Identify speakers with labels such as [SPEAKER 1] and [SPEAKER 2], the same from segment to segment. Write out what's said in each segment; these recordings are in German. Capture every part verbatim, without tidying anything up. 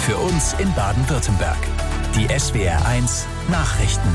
[SPEAKER 1] für uns in Baden-Württemberg. Die S W R eins Nachrichten.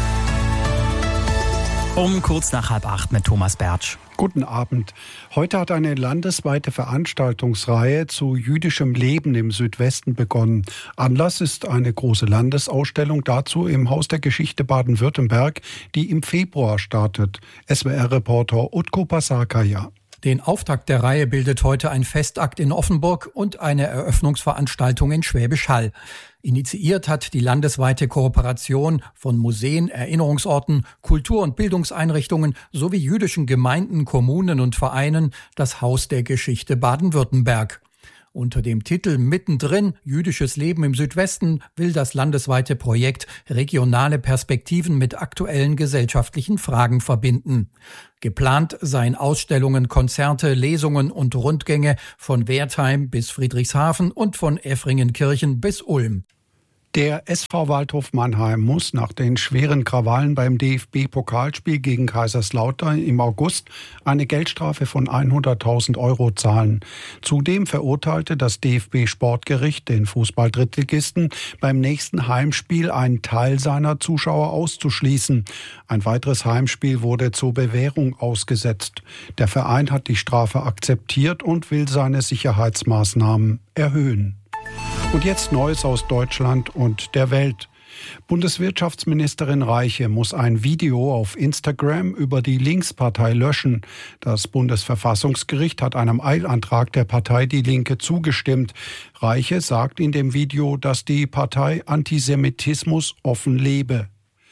[SPEAKER 2] Um kurz nach halb acht mit Thomas Bertsch.
[SPEAKER 3] Guten Abend. Heute hat eine landesweite Veranstaltungsreihe zu jüdischem Leben im Südwesten begonnen. Anlass ist eine große Landesausstellung dazu im Haus der Geschichte Baden-Württemberg, die im Februar startet. S W R-Reporter Utko Pasakaya.
[SPEAKER 4] Den Auftakt der Reihe bildet heute ein Festakt in Offenburg und eine Eröffnungsveranstaltung in Schwäbisch Hall. Initiiert hat die landesweite Kooperation von Museen, Erinnerungsorten, Kultur- und Bildungseinrichtungen sowie jüdischen Gemeinden, Kommunen und Vereinen das Haus der Geschichte Baden-Württemberg. Unter dem Titel Mittendrin – Jüdisches Leben im Südwesten will das landesweite Projekt regionale Perspektiven mit aktuellen gesellschaftlichen Fragen verbinden. Geplant seien Ausstellungen, Konzerte, Lesungen und Rundgänge von Wertheim bis Friedrichshafen und von Effringenkirchen bis Ulm.
[SPEAKER 3] Der S V Waldhof Mannheim muss nach den schweren Krawallen beim D F B-Pokalspiel gegen Kaiserslautern im August eine Geldstrafe von hunderttausend Euro zahlen. Zudem verurteilte das D F B-Sportgericht den Fußball-Drittligisten beim nächsten Heimspiel einen Teil seiner Zuschauer auszuschließen. Ein weiteres Heimspiel wurde zur Bewährung ausgesetzt. Der Verein hat die Strafe akzeptiert und will seine Sicherheitsmaßnahmen erhöhen. Und jetzt Neues aus Deutschland und der Welt. Bundeswirtschaftsministerin Reiche muss ein Video auf Instagram über die Linkspartei löschen. Das Bundesverfassungsgericht hat einem Eilantrag der Partei Die Linke zugestimmt. Reiche sagt in dem Video, dass die Partei Antisemitismus offen lebe.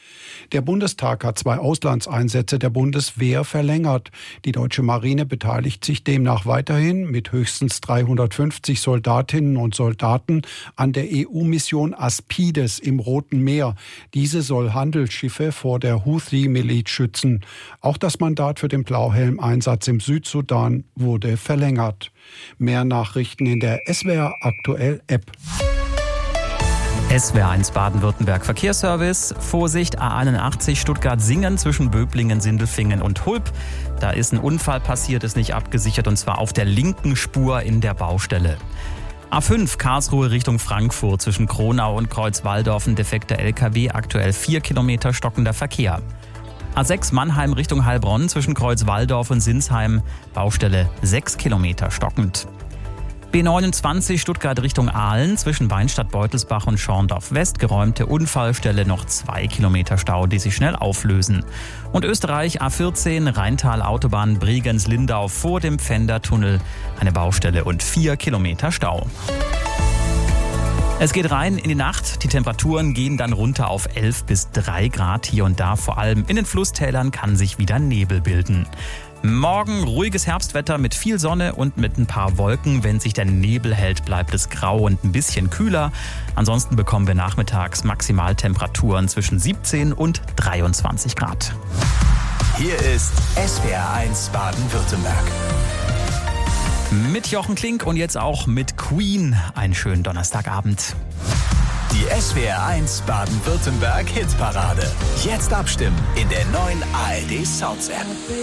[SPEAKER 3] Der Bundestag hat zwei Auslandseinsätze der Bundeswehr verlängert. Die deutsche Marine beteiligt sich demnach weiterhin mit höchstens dreihundertfünfzig Soldatinnen und Soldaten an der E U-Mission Aspides im Roten Meer. Diese soll Handelsschiffe vor der Houthi-Miliz schützen. Auch das Mandat für den Blauhelm-Einsatz im Südsudan wurde verlängert. Mehr Nachrichten in der S W R Aktuell App.
[SPEAKER 2] S W R eins Baden-Württemberg Verkehrsservice. Vorsicht, A einundachtzig Stuttgart-Singen zwischen Böblingen, Sindelfingen und Hulb. Da ist ein Unfall passiert, ist nicht abgesichert und zwar auf der linken Spur in der Baustelle. A fünf Karlsruhe Richtung Frankfurt zwischen Kronau und Kreuzwaldorf ein defekter L K W, aktuell vier Kilometer stockender Verkehr. A sechs Mannheim Richtung Heilbronn zwischen Kreuzwaldorf und Sinsheim, Baustelle sechs Kilometer stockend. B neunundzwanzig Stuttgart Richtung Aalen zwischen Weinstadt-Beutelsbach und Schorndorf-West geräumte Unfallstelle, noch zwei Kilometer Stau, die sich schnell auflösen. Und Österreich A vierzehn Rheintal-Autobahn Bregenz-Lindau vor dem Pfändertunnel eine Baustelle und vier Kilometer Stau. Es geht rein in die Nacht. Die Temperaturen gehen dann runter auf elf bis drei Grad hier und da. Vor allem in den Flusstälern kann sich wieder Nebel bilden. Morgen ruhiges Herbstwetter mit viel Sonne und mit ein paar Wolken. Wenn sich der Nebel hält, bleibt es grau und ein bisschen kühler. Ansonsten bekommen wir nachmittags Maximaltemperaturen zwischen siebzehn und dreiundzwanzig Grad.
[SPEAKER 1] Hier ist S W R eins Baden-Württemberg.
[SPEAKER 2] Mit Jochen Klink und jetzt auch mit Queen. Einen schönen Donnerstagabend.
[SPEAKER 1] Die S W R eins Baden-Württemberg Hitparade. Jetzt abstimmen in der neuen A R D Sounds App.